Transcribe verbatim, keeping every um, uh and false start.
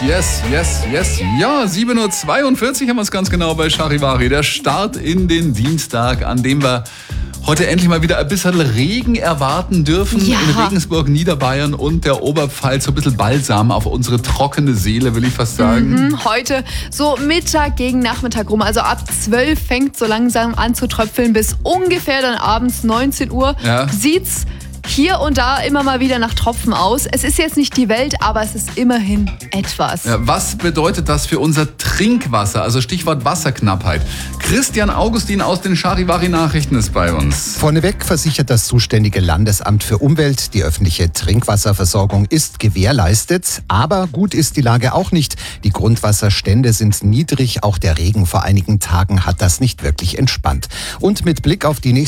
yes, yes, yes. Ja, sieben Uhr zweiundvierzig haben wir es ganz genau bei Charivari. Der Start in den Dienstag, an dem wir heute endlich mal wieder ein bisschen Regen erwarten dürfen. Ja. In Regensburg, Niederbayern und der Oberpfalz. So ein bisschen Balsam auf unsere trockene Seele, will ich fast sagen. Mhm, heute so Mittag gegen Nachmittag rum. Also ab zwölf fängt so langsam an zu tröpfeln. Bis ungefähr dann abends neunzehn Uhr Ja. sieht's hier und da immer mal wieder nach Tropfen aus. Es ist jetzt nicht die Welt, aber es ist immerhin etwas. Ja, was bedeutet das für unser Trinkwasser? Also Stichwort Wasserknappheit. Christian Augustin aus den Charivari-Nachrichten ist bei uns. Vorneweg versichert das zuständige Landesamt für Umwelt, die öffentliche Trinkwasserversorgung ist gewährleistet. Aber gut ist die Lage auch nicht. Die Grundwasserstände sind niedrig. Auch der Regen vor einigen Tagen hat das nicht wirklich entspannt. Und mit Blick auf die nächste